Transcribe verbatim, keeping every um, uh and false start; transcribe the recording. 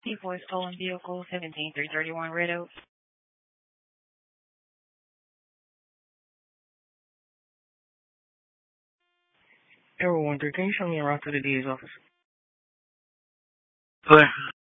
T four stolen vehicle seventeen three thirty-one Red Oak. Arrow one three, can you show me a route to the D A's office? Clear.